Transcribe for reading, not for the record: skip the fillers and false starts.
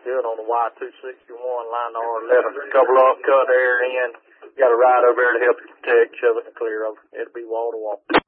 good on the Y261 line to R11. A couple of them cut air in. You got to ride over there to help you protect, shove it in the clear over. It'll be wall to wall.